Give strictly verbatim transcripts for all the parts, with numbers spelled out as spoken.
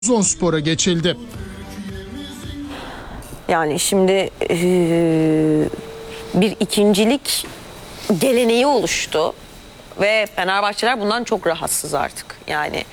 Trabzonspor'a geçildi. Yani şimdi e, bir ikincilik geleneği oluştu ve Fenerbahçeler bundan çok rahatsız artık. Yani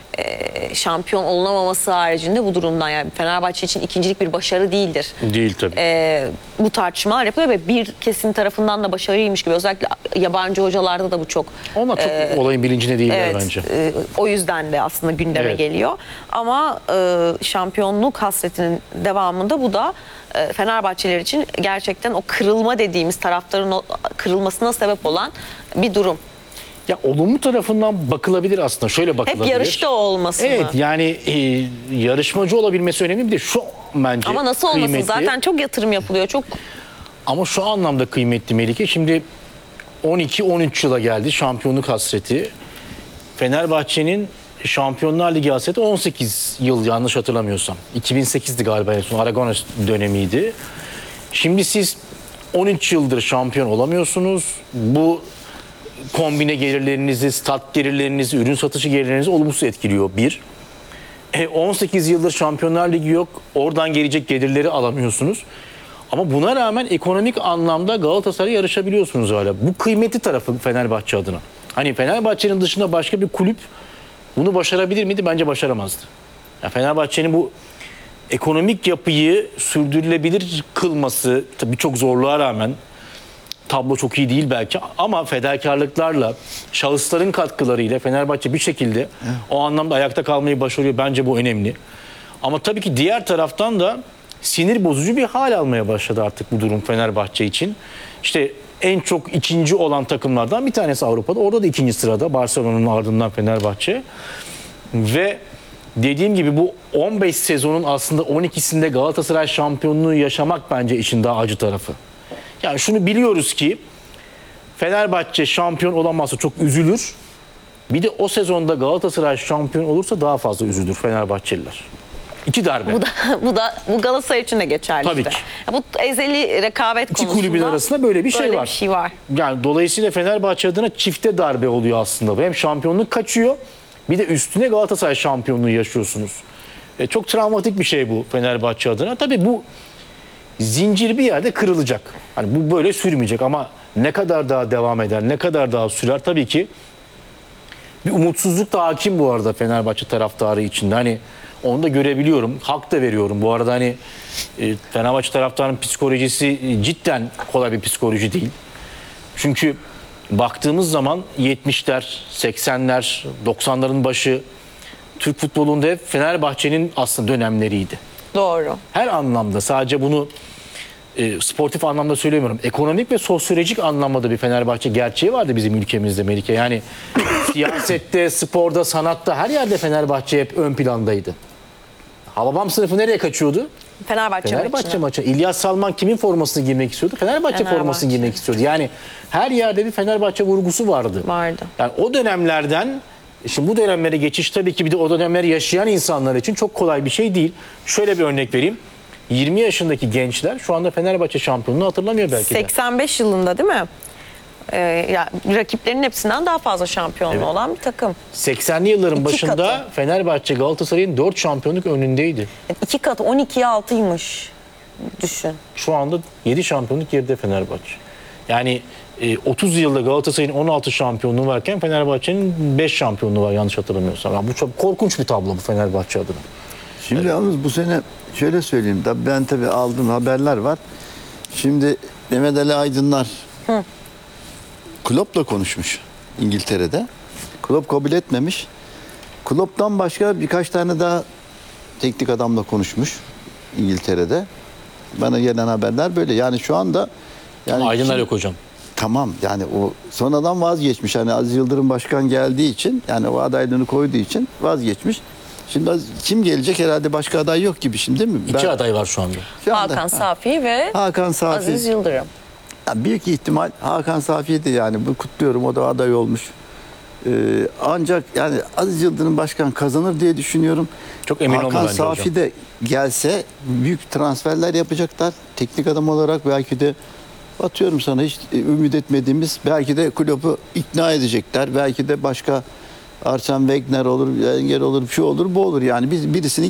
e, şampiyon olunamaması haricinde bu durumdan, yani Fenerbahçe için ikincilik bir başarı değildir. Değil tabii. E, bu tartışmalar yapılıyor ve bir kesim tarafından da başarıymış gibi, özellikle yabancı hocalarda da bu çok. Ama çok e, olayın bilincine değiller evet, bence. E, o yüzden de aslında gündeme Evet. geliyor. Ama e, şampiyonluk hasretinin devamında bu da e, Fenerbahçeliler için gerçekten o kırılma dediğimiz, taraftarın o kırılmasına sebep olan bir durum. Ya olumlu tarafından bakılabilir aslında. Şöyle bakılabilir. Hep yarışta olması Evet, mı? yani e, yarışmacı olabilmesi önemli, bir de şu bence Ama nasıl olmasın? kıymetli. Zaten çok yatırım yapılıyor. Çok Ama şu anlamda kıymetli Melike. Şimdi on iki on üç yıla geldi şampiyonluk hasreti. Fenerbahçe'nin Şampiyonlar Ligi hasreti on sekiz yıl, yanlış hatırlamıyorsam. iki bin sekizdi galiba en son. Aragones dönemiydi. Şimdi siz on üç yıldır şampiyon olamıyorsunuz. Bu kombine gelirlerinizi, stat gelirlerinizi, ürün satışı gelirlerinizi olumsuz etkiliyor. Bir. E, on sekiz yıldır Şampiyonlar Ligi yok. Oradan gelecek gelirleri alamıyorsunuz. Ama buna rağmen ekonomik anlamda Galatasaray'a yarışabiliyorsunuz hala. Bu kıymetli tarafı Fenerbahçe adına. Hani Fenerbahçe'nin dışında başka bir kulüp bunu başarabilir miydi? Bence başaramazdı. Ya Fenerbahçe'nin bu ekonomik yapıyı sürdürülebilir kılması, tabii çok zorluğa rağmen, tablo çok iyi değil belki ama fedakarlıklarla, şahısların katkılarıyla Fenerbahçe bir şekilde o anlamda ayakta kalmayı başarıyor. Bence bu önemli. Ama tabii ki diğer taraftan da sinir bozucu bir hal almaya başladı artık bu durum Fenerbahçe için. İşte en çok ikinci olan takımlardan bir tanesi Avrupa'da. Orada da ikinci sırada, Barcelona'nın ardından Fenerbahçe. Ve dediğim gibi bu on beş sezonun aslında on ikisinde Galatasaray şampiyonluğu yaşamak bence işin daha acı tarafı. Yani şunu biliyoruz ki Fenerbahçe şampiyon olamazsa çok üzülür. Bir de o sezonda Galatasaray şampiyon olursa daha fazla üzülür Fenerbahçeliler. İki darbe. bu da bu da bu Galatasaray için de geçerli. Tabii işte. ki. Ya bu ezeli rekabet İki konusunda kulübün arasında böyle bir şey böyle var. bir şey var. Yani dolayısıyla Fenerbahçe adına çifte darbe oluyor aslında bu. Hem şampiyonluk kaçıyor, bir de üstüne Galatasaray şampiyonluğu yaşıyorsunuz. E, çok travmatik bir şey bu Fenerbahçe adına. Tabii bu zincir bir yerde kırılacak. Hani bu böyle sürmeyecek ama ne kadar daha devam eder, ne kadar daha sürer, tabii ki bir umutsuzluk da hakim bu arada Fenerbahçe taraftarı içinde. Hani onu da görebiliyorum. Hak da veriyorum. Bu arada hani e, Fenerbahçe taraftarının psikolojisi e, cidden kolay bir psikoloji değil. Çünkü baktığımız zaman yetmişler, seksenler, doksanların başı Türk futbolunda hep Fenerbahçe'nin aslında dönemleriydi. Doğru. Her anlamda, sadece bunu e, sportif anlamda söylemiyorum. Ekonomik ve sosyolojik anlamda da bir Fenerbahçe gerçeği vardı bizim ülkemizde Melike. Yani siyasette, sporda, sanatta, her yerde Fenerbahçe hep ön plandaydı. Hababam sınıfı nereye kaçıyordu? Fenerbahçe, Fenerbahçe maçı. İlyas Salman kimin formasını giymek istiyordu? Fenerbahçe, Fenerbahçe formasını giymek istiyordu. Yani her yerde bir Fenerbahçe vurgusu vardı. Vardı. Yani o dönemlerden şimdi bu dönemlere geçiş tabii ki bir de o dönemleri yaşayan insanlar için çok kolay bir şey değil. Şöyle bir örnek vereyim. yirmi yaşındaki gençler şu anda Fenerbahçe şampiyonluğunu hatırlamıyor belki de. seksen beş yılında değil mi? Ee, ya rakiplerinin hepsinden daha fazla şampiyonluğu Evet. olan bir takım. seksenli yılların İki başında katı. Fenerbahçe Galatasaray'ın dört şampiyonluk önündeydi. Yani iki katı, on ikiye altıymış. Düşün. Şu anda yedi şampiyonluk geride Fenerbahçe. Yani e, otuz yılda Galatasaray'ın on altı şampiyonluğu varken Fenerbahçe'nin beş şampiyonluğu var yanlış hatırlamıyorsam. Yani bu çok korkunç bir tablo bu Fenerbahçe adına. Şimdi yalnız bu sene şöyle söyleyeyim. Tabii ben tabii aldığım haberler var. Şimdi Mehmet Ali Aydınlar Hı. Klopp'la konuşmuş İngiltere'de. Klopp kabul etmemiş. Klopp'tan başka birkaç tane daha teknik adamla konuşmuş İngiltere'de. Bana gelen haberler böyle. Yani şu anda yani Ama Aydınlar kim- yok hocam. Tamam, yani o sonradan vazgeçmiş. Hani Aziz Yıldırım başkan geldiği için, yani o adaylığını koyduğu için vazgeçmiş. Şimdi kim gelecek, herhalde başka aday yok gibi şimdi, değil mi? İki Ben- aday var şu anda. şu anda- Hakan Safi ve Hakan Safi. Aziz Yıldırım. Ya büyük ihtimal Hakan Safi'ydi, yani bu kutluyorum, o da aday olmuş. Ee, ancak yani Aziz Yıldırım başkan kazanır diye düşünüyorum. Çok emin olma Hakan bence Safi hocam. de gelse büyük transferler yapacaklar. Teknik adam olarak belki de, atıyorum sana, hiç ümit etmediğimiz, belki de kulübü ikna edecekler. Belki de başka Arsene Wenger olur, Wenger olur, şu olur, bu olur. Yani biz birisini